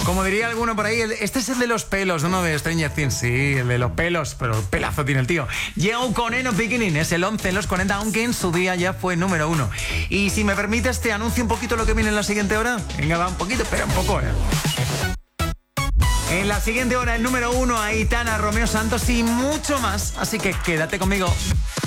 Como diría alguno por ahí, este es el de los pelos, ¿no? De Stranger Things, sí, el de los pelos, pero pelazo tiene el tío. Joe con Eno Beginning, es el 11 en los 40, aunque en su día ya fue número 1. Y si me permites, te anuncio un poquito lo que viene en la siguiente hora. Venga, va un poquito, espera un poco, En la siguiente hora, el número 1, Aitana, Romeo Santos y mucho más. Así que quédate conmigo.